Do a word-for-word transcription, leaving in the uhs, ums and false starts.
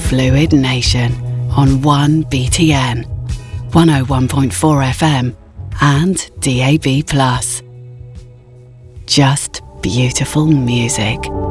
Fluid Nation on one B T N, one oh one point four F M and D A B plus. Just beautiful music.